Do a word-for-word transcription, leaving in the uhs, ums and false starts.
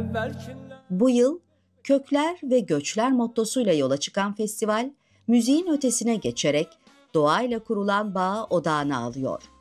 Bu yıl Kökler ve Göçler mottosuyla yola çıkan festival, müziğin ötesine geçerek doğayla kurulan bağı odağına alıyor.